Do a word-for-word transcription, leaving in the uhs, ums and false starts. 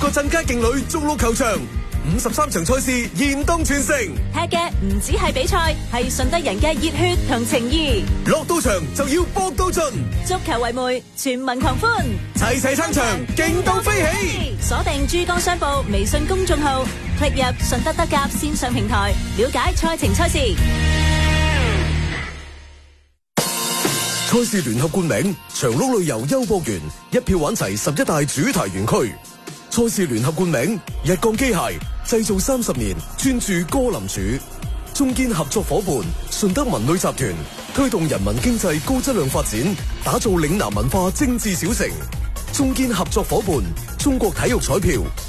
個鎮街勁旅逐鹿球場，五十三場賽事現當全城。 踢嘅唔止係比賽，係順德人嘅熱血同情義。 落到場就要搏到盡， 足球為媒，全民狂歡， 齊齊撐場，勁到飛起。 鎖定珠江商報微信公眾號，click入順德德甲線上平台，了解賽程賽事。 賽事聯合冠名長鹿旅遊優博園，一票玩齊十一大主題園區。賽事聯合冠名日鋼機械，製造三十年，專注歌林柱。中堅合作伙伴順德文旅集團，推動人民經濟高質量發展，打造嶺南文化精緻小城。中堅合作伙伴中國體育彩票，